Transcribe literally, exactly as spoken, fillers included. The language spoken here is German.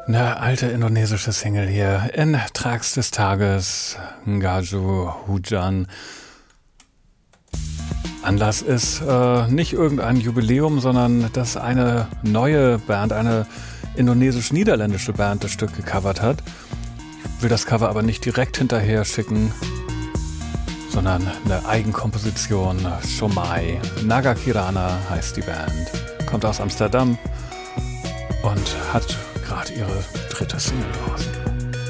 Eine alte indonesische Single hier in Tracks des Tages, Ngaju Hujan. Anlass ist äh, nicht irgendein Jubiläum, sondern dass eine neue Band, eine indonesisch-niederländische Band das Stück gecovert hat. Ich will das Cover aber nicht direkt hinterher schicken, sondern eine Eigenkomposition. Shomai. Naga Kirana heißt die Band. Kommt aus Amsterdam und hat gerade ihre dritte Single draußen.